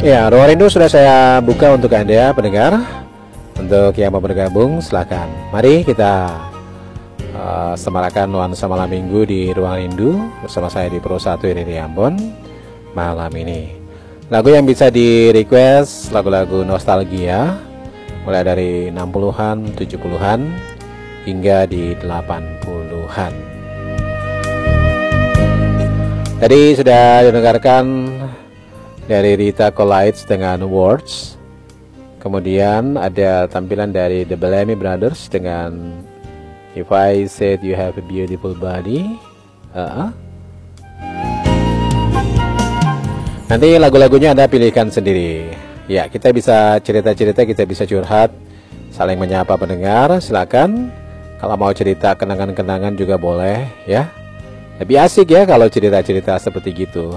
Ya, ruang rindu sudah saya buka untuk Anda pendengar. Untuk yang mau bergabung silahkan. Mari kita semarakan nuansa malam minggu di ruang rindu bersama saya di Pro 1 RRI Ambon malam ini. Lagu yang bisa di request lagu-lagu nostalgia mulai dari 60-an, 70-an hingga di 80-an. Tadi sudah didengarkan dari Rita Colites dengan Words. Kemudian ada tampilan dari The Bellamy Brothers dengan If I Said You Have a Beautiful Body. Nanti lagu-lagunya Anda pilihkan sendiri. Ya, kita bisa cerita-cerita, kita bisa curhat, saling menyapa pendengar, silakan. Kalau mau cerita kenangan-kenangan juga boleh, ya. Lebih asik ya kalau cerita-cerita seperti gitu.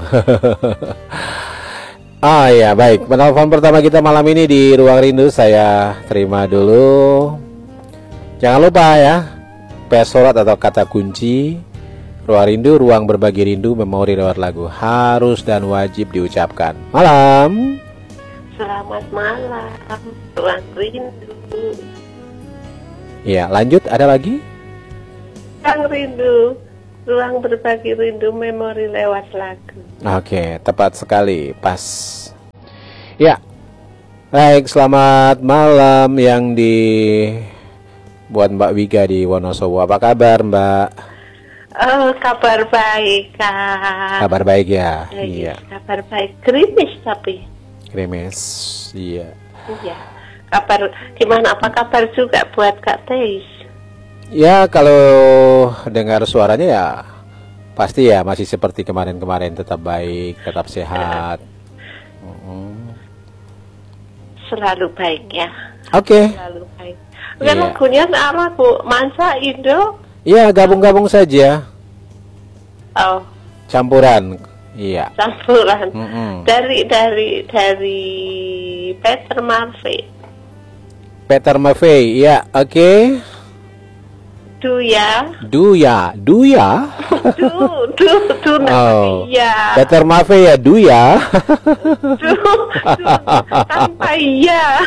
Ya, baik. Penelpon pertama kita malam ini di Ruang Rindu saya terima dulu. Jangan lupa ya, password atau kata kunci Ruang Rindu, ruang berbagi rindu, memori lewat lagu harus dan wajib diucapkan. Malam. Selamat malam, Ruang Rindu. Ya, lanjut, ada lagi? Ruang Rindu, ruang berbagi rindu, memori lewat lagu. Oke, tepat sekali, pas. Ya, baik, selamat malam yang buat Mbak Wiga di Wonosobo. Apa kabar, Mbak? Oh, kabar baik, Kak. Kabar baik ya? Iya. Kabar baik, gerimis tapi. Gerimis, iya. Iya. Kabar gimana? Apa kabar juga buat Kak Teis? Ya, kalau dengar suaranya ya pasti ya masih seperti kemarin-kemarin, tetap baik, tetap sehat. Selalu baik ya. Oke. Selalu baik. Bukan lagunya apa, Bu? Mansa Indo? Iya, gabung-gabung saja. Oh. Campuran. Iya. Campuran. Dari Peter Maffay. Peter Maffay, ya, oke. Duya. Oh. Iya. Peter Maffay ya, Duya. Tanpa iya.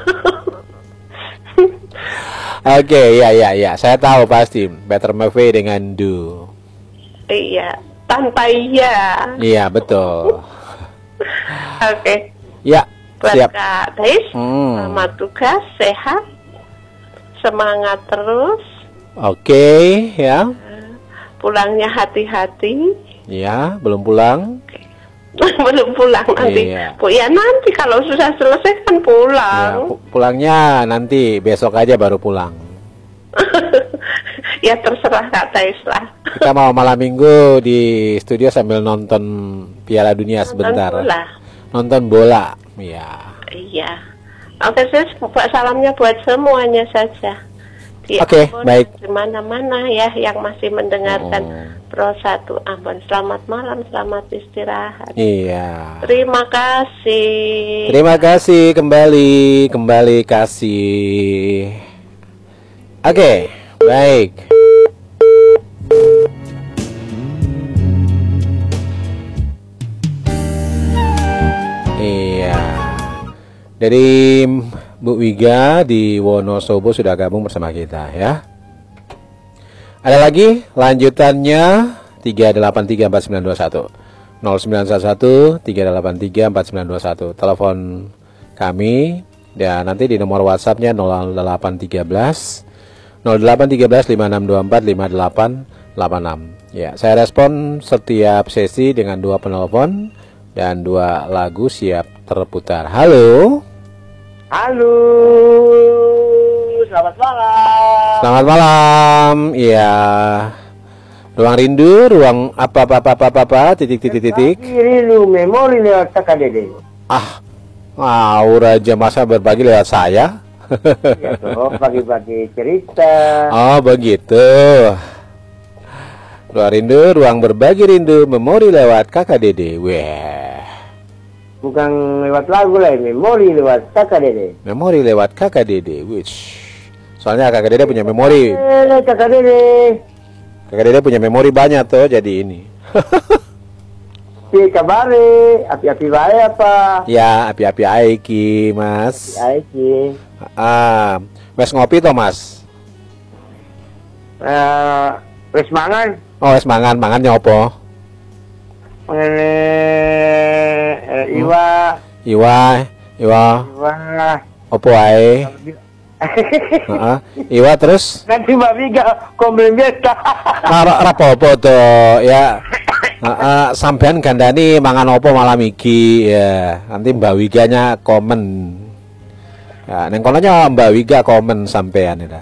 Oke, ya. Saya tahu pasti Peter Maffay dengan Du. Iya, tanpa iya. Iya, betul. Oke. Ya, buat siap. Kak Teis, selamat tugas, sehat, semangat terus. Oke, ya. Pulangnya hati-hati. Ya, belum pulang. Belum pulang nanti. Iya. Bu, ya nanti kalau sudah selesai kan pulang. Ya, pulangnya nanti besok aja baru pulang. Ya terserah Kak Teis lah. Kita mau malam minggu di studio sambil nonton Piala Dunia sebentar. Nonton bola. Ya. Iya. Oke, buat salamnya buat semuanya saja. Oke, baik. Di mana-mana ya yang masih mendengarkan Pro 1 Ambon. Selamat malam, selamat istirahat. Iya. Terima kasih. Terima kasih kembali kasih. Oke, baik. Iya. Dari Bu Wiga di Wonosobo sudah gabung bersama kita ya. Ada lagi lanjutannya 3834921 0911 3834921 telepon kami, dan nanti di nomor WhatsAppnya 0813 5826 Ya, saya respon setiap sesi dengan 2 penelpon dan 2 lagu siap terputar. Halo. Halo, selamat malam. Selamat malam, iya. Ruang rindu, ruang apa, titik. Rindu memori lewat Kakak Dede. Ngawur aja, masa berbagi lewat saya? Ya toh, bagi-bagi cerita. Oh, begitu. Ruang rindu, ruang berbagi rindu, memori lewat Kakak Dede. Weh. Bukan lewat lagu lah, memori lewat Kakak Dede. Memori lewat Kakak Dede, which soalnya Kakak Dede punya memori. Kakak Dede. Kakak Dede punya memori banyak tuh, jadi ini. Pi kabare, api-api bae apa? Ya, api-api aiki, Mas. Aiki. Wes ngopi toh, Mas? Wis mangan. Oh, wes mangan nyopo? Iwa. Iwa. Opo ae? Iwa terus? Nanti Mbak Vika komplain biasa. Rapopo tuh ya. Sampean gandani mangan opo malam iki ya. Nanti Mbak Wiganya komen. Ya, neng kononya Mbak Wiga komen sampean ya.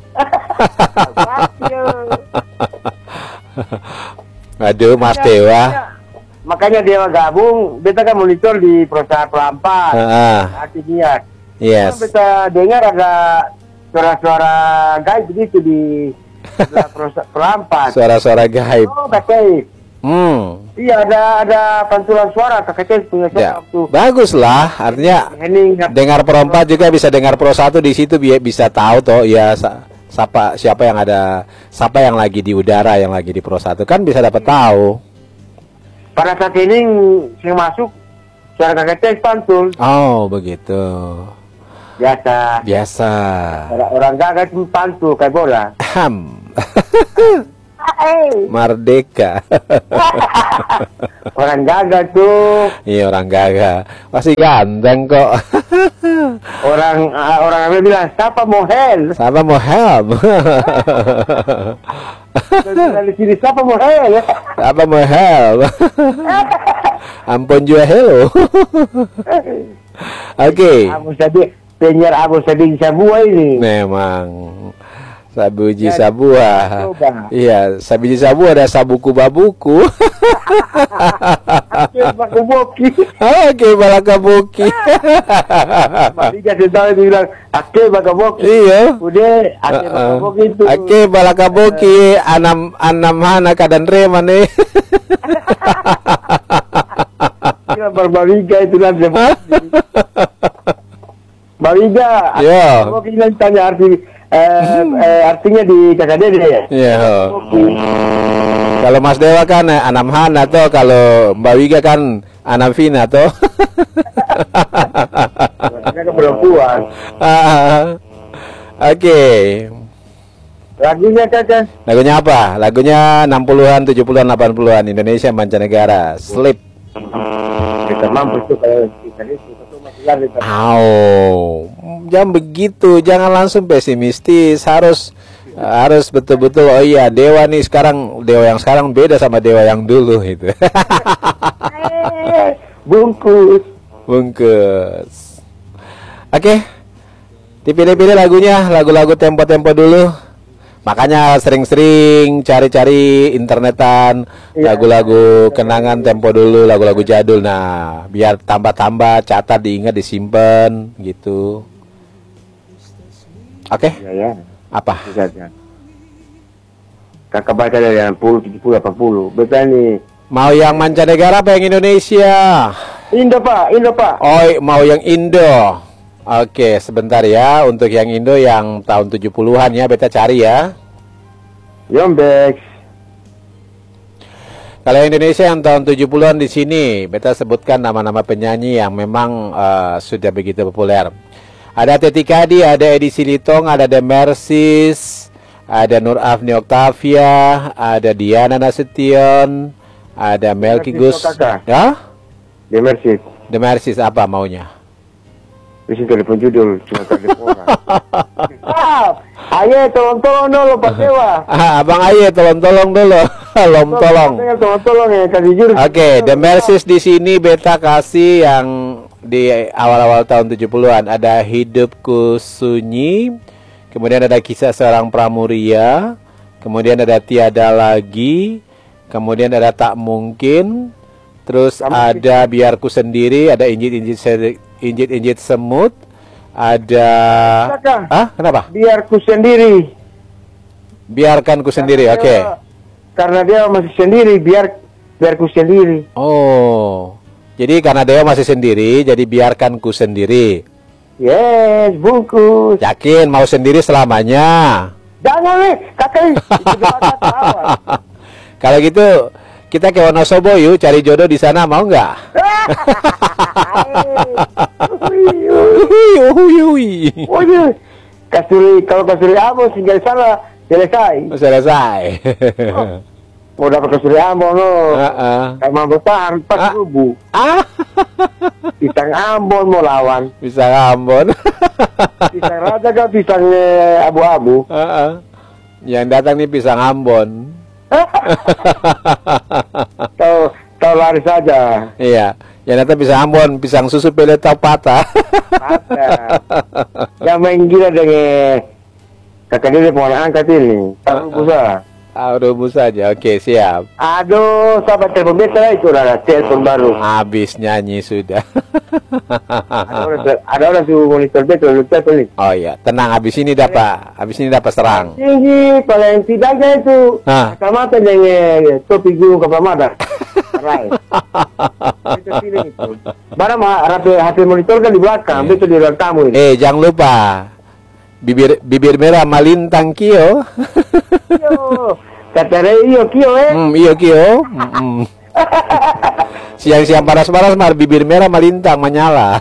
Aduh, Mas Dewa. Makanya Dewa gabung, beta kan monitor di perusahaan pelampas. Artinya. Yes. Kita dengar ada suara-suara gaib begitu di perusahaan pelampas. Suara-suara gaib. Oh, gaib. Iya, ada pantulan suara kakek punya suara Ya, waktu. bagus lah, artinya dengar perompat juga bisa dengar Pro 1 di situ bisa tahu toh ya siapa yang lagi di udara, yang lagi di Pro 1 kan bisa dapat tahu. Pada saat ini yang masuk suara kakek pantul. Oh, begitu. Biasa. Orang gagal pantul kayak bola. Merdeka. Orang gagal tuh. Iya, orang gagal. Masih ganteng kok. orang bilang siapa mau help? Siapa mau help? Dari sini siapa mau help? Siapa mau help? Ampun juga hello. Oke. Penyiar Abu Sading Sabua ini. Memang. Sabuji Sabua. Iya, Sabuji Sabua ada sabuku babuku. Oke, balakabuki. Matiga setahun bilang, ake bakaboki. Iya. Udah, ake bakaboki itu. Ake balakabuki, anam hana kadan reman nih. Kira berbariga itu nanti. Bariga. Iya. Bakaboki nanti tanya artinya di kakak dede ya? Iya. Kalau Mas Dewa kan Anam Hana toh, kalau Mbak Wiga kan Anam Vina toh. Mereka perempuan. Oke. Lagunya kakak? Lagunya apa? Lagunya 60-an, 70-an, 80-an Indonesia mancanegara. Sleep. Kita mampu itu kalau kita itu masih lari. Jangan begitu, jangan langsung pesimistis, harus betul-betul. Oh iya, dewa yang sekarang beda sama dewa yang dulu itu. Bungkus. Oke. Dipilih-pilih lagunya, lagu-lagu tempo-tempo dulu. Makanya sering-sering cari-cari internetan lagu-lagu kenangan tempo dulu, lagu-lagu jadul. Nah, biar tambah-tambah, catat, diingat, disimpan gitu. Oke? Ya. Apa? Ya. Kakak baca dari 60, 70, 80. Betul nih. Mau yang mancanegara apa yang Indonesia? Indo pak. Oh, mau yang Indo. Oke, sebentar ya. Untuk yang Indo yang tahun 70-an ya, beta cari ya. Yombex. Kalau Indonesia yang tahun 70-an di sini, beta sebutkan nama-nama penyanyi yang memang sudah begitu populer. Ada Teti Kadi, ada Edi Silitong, ada The Mercies, ada Nur Afni Octavia, ada Diana Nasution, ada Melky Gus. Ya? The Mercies. The Mercies apa maunya? Bisa telepon judul, cuma telepon. Ayo tolong dulu Pak Dewa. Abang Aye tolong dulu. Tolong. Tolong ya kasih judul. Oke, The Mercies di sini beta kasih yang di awal-awal tahun 70-an. Ada Hidupku Sunyi, kemudian ada Kisah Seorang Pramuria, kemudian ada Tiada Lagi, kemudian ada Tak Mungkin, terus ada Biarku Sendiri, ada Injit-injit Semut, ada kenapa? Biarku Sendiri. Biarkan Ku Sendiri. Oke. Karena dia masih sendiri, biarku sendiri. Oh. Jadi karena Dewa masih sendiri, jadi biarkan ku sendiri. Yes, bungkus. Yakin mau sendiri selamanya? Jangan nih, kakak. Kalau gitu kita ke Wonosobo yuk, cari jodoh di sana, mau nggak? Oh iya, kalau kasuri Ambon tinggal sana selesai. Selesai. Mau dapat kasuri Ambon emang bertahan pas rubuh. Pisang Ambon mau lawan. Pisang Ambon. Pisang raja kan pisang abu-abu. Yang datang nih pisang Ambon. Tahu lari saja. Iya. Yang datang pisang Ambon, pisang susu pelet tau patah. Yang main gila dengan kakak dia mau angkat ini. Tahu busa. Rebus saja. Oke, siap. Aduh, sahabat telepon beta itu udah telepon baru. Habis nyanyi sudah. Ada orang suruh monitor beta lupa nih. Oh iya, tenang, habis ini dapat serang. Tinggi, paling tidaknya itu kacamata dengan topi gunung Kapamada. Itu feeling itu. Barang HP monitor kan di belakang, itu di ruang tamu ini. Jangan lupa bibir merah malintang kio. Kata iyo kio iyo kio. Siang-siang panas-panas mar bibir merah malintang menyala.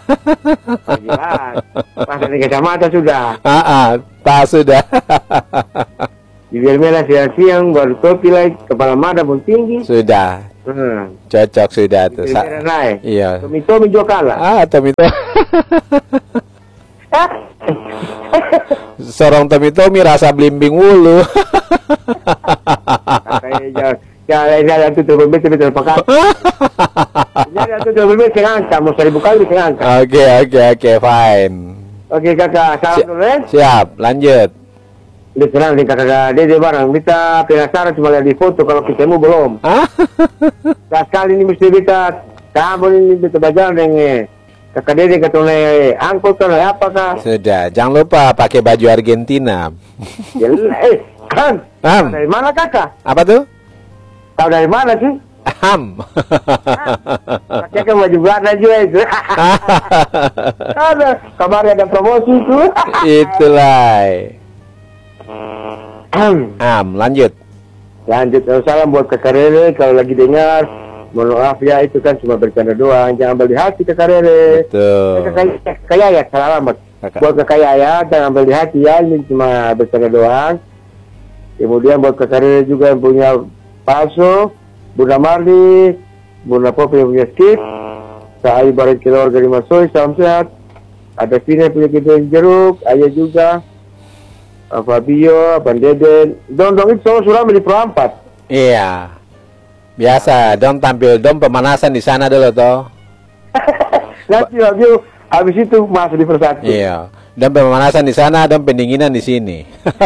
Pas dari kacamata sudah. Tak sudah. Bibir merah siang-siang baru topi lagi, kepala mada pun tinggi. Sudah. Cocok sudah tuh. Bibir merah naik. Iya. Tomi juga kalah. Tomi. Sorong Tomi rasa blimbing wulu. Jangan itu terbebas terpakai. Jangan itu terbebas angka, mau 1000 kali angka. Oke, fine. Oke kakak, salam dulu ya. Siap, lanjut. Udah serang nih kakak Dede barang. Kita penasaran cuma lihat di foto, kalau ketemu belum. Nah, sekali ini mesti kita kamu ini kita berjalan dengan kakak Dede ketemu angkot kan apakah? Sudah, jangan lupa pakai baju Argentina. Kan? Dari mana kakak? Apa tuh? Tahu dari mana sih? Pakai kan baju Belanda juga itu. Ada kabarnya ada promosi itu. Itulah. Lanjut. Salam buat kakak Rere kalau lagi dengar. Mohon maaf ya, itu kan cuma bercanda doang, jangan ambil di hati kakak Rere. Betul. Kakak Yaya, selamat. Buat kakak Yaya, jangan ambil di hati ya, ini cuma bercanda doang. Kemudian buat kakak Rere juga yang punya Palsu, Bunda Marli, Bunda Popi yang punya Skip, Saya bareng keluarga di Masoy, salam sehat. Ada Vina punya kedai jeruk, Ayah juga, Fabio, Abang Deden. Dong itu semua sudah di Pro 4. Iya. Biasa, dong tampil dong pemanasan di sana dulu toh. Nanti habis itu masuk di persatu. Iya. Dan pemanasan di sana, dan pendinginan di sini.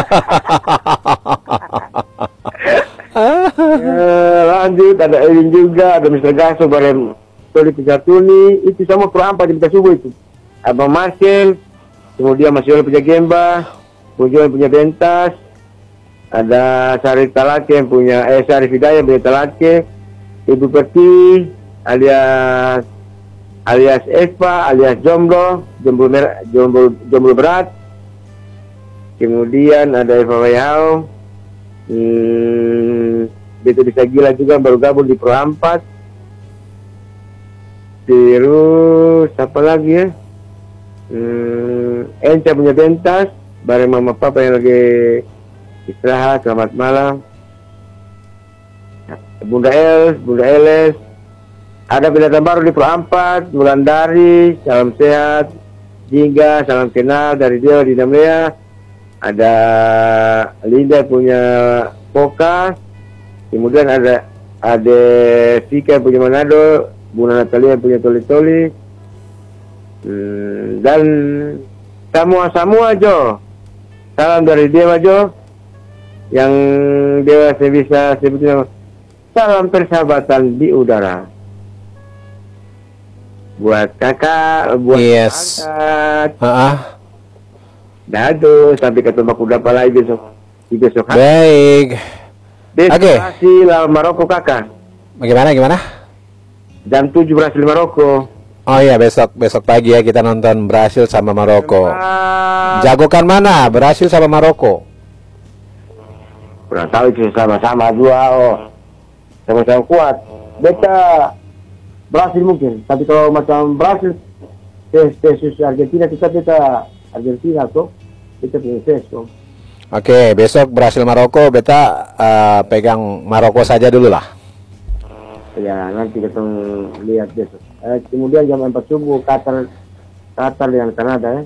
Lanjut, ada Elin juga, ada Mr. Gaso, bareng Toli Pijatuni, itu sama Pro 4 di subuh itu. Abang Marcel, kemudian Mas Yola punya Gemba, Pujuan punya Bentas, ada Sari Talake yang punya, Sari Fidaya punya Talake, Ibu Peti, alias Eva, alias Jomblo, Jomblo berat. Kemudian ada Eva Wayao, Beto bisa gila juga baru gabung di Pro 4. Terus apa lagi ya? Enca punya Bentas, bareng mama papa yang lagi istirahat, selamat malam. Bunda Eles, ada binatang baru di Pro 4, Wulandari, salam sehat. Jingga, salam kenal dari dia di Namlea. Ada Linda punya Poka, kemudian ada Vika punya Manado, Bunda Natalia punya Toli-Toli, dan semua Jo. Salam dari Dewa Jo, yang Dewa saya bisa sebutnya salam persahabatan di udara. Buat kakak, buat angkat. Dado, sampai ketemu kuda apa lagi besok. Baik. Oke. Hasil Maroko kakak. Gimana? Jam 7 berhasil Maroko. Oh iya, besok pagi ya kita nonton Brasil sama Maroko. Jagokan mana? Brasil sama Maroko? Kurang tahu itu sama-sama dua. sama-sama kuat. Beta Brasil mungkin, tapi kalau macam Brasil versus Argentina, kita Argentina tuh, kita punya tuh. Oke, besok Brasil Maroko, beta pegang Maroko saja dulu lah. Ya, nanti kita lihat besok. Kemudian jam 4 subuh Qatar yang Kanada ya.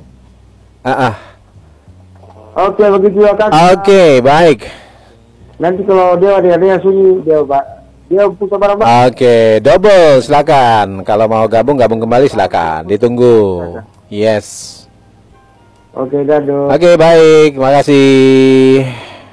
Oke, begitu ya, Kak. Oke, baik. Nanti kalau dia ada yang sunyi, dia putar barang-barang. Oke, double silakan. Kalau mau gabung kembali silakan. Ditunggu. Yes. Oke, Dado. Oke, baik. Makasih.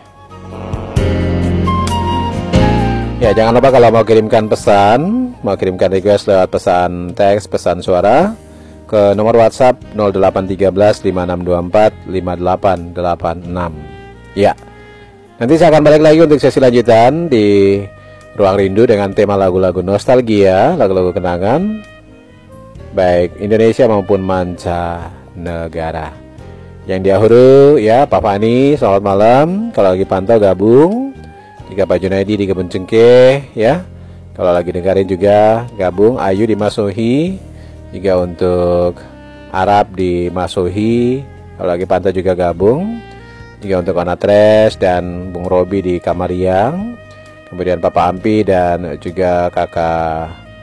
Ya, jangan lupa kalau mau kirimkan pesan, mau kirimkan request lewat pesan teks, pesan suara ke nomor WhatsApp 0813 5624 5886. Ya. Nanti saya akan balik lagi untuk sesi lanjutan di Ruang Rindu dengan tema lagu-lagu nostalgia, lagu-lagu kenangan, baik Indonesia maupun mancanegara. Yang dahulu ya Pak Fani, selamat malam. Kalau lagi pantau gabung. Jika Pak Junaidi di Kebun Cengkeh ya. Kalau lagi dengerin juga gabung. Ayu di Masohi. Jika untuk Arab di Masohi. Kalau lagi pantau juga gabung. Jika untuk Onatres dan Bung Robi di Kamariang. Kemudian Papa Ampi dan juga kakak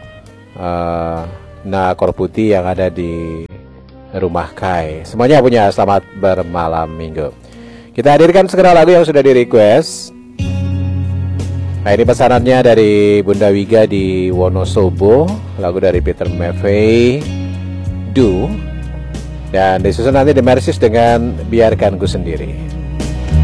Korputi yang ada di Rumah Kai. Semuanya punya selamat bermalam minggu. Kita hadirkan segera lagu yang sudah di request. Nah, ini pesanannya dari Bunda Wiga di Wonosobo, lagu dari Peter Maffay, Do, dan disusun nanti The Mercies dengan Biarkan Ku Sendiri.